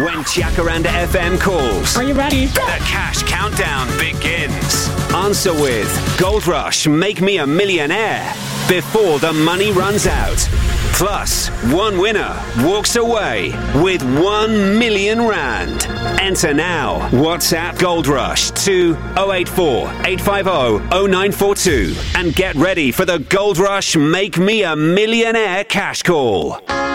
When Jacaranda FM calls, Are you ready? the cash countdown begins. Answer with Gold Rush, Make Me a Millionaire before the money runs out. Plus, one winner walks away with 1 million rand. Enter now. WhatsApp Gold Rush to 084 850 0942 and get ready for the Gold Rush Make Me a Millionaire cash call.